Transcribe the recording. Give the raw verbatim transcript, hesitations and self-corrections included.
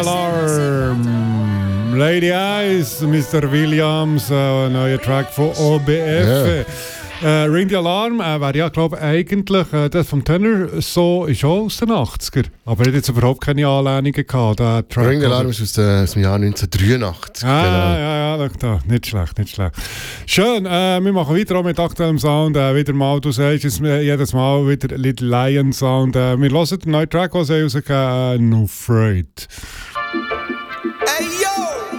Alarm. Lady Eyes, Mister Williams, äh, neuer Track von O B F. Yeah. Äh, Ring the Alarm äh, wäre ja, glaube ich, eigentlich äh, das vom Tenor so ist auch aus den achtziger. Aber er hat jetzt überhaupt keine Anlehnungen gehabt. Der Track, Ring the Alarm ist aus, der, aus dem Jahr neunzehnhundertdreiundachtzig. Ah, genau. ja, ja, da, nicht schlecht, nicht schlecht. Schön, äh, wir machen weiter auch mit aktuellem Sound. Äh, wieder mal, du sagst es äh, jedes Mal wieder Little Lion Sound. Äh, wir hören den neuen Track, den sie rausgegeben haben, äh, No Afraid. Hey,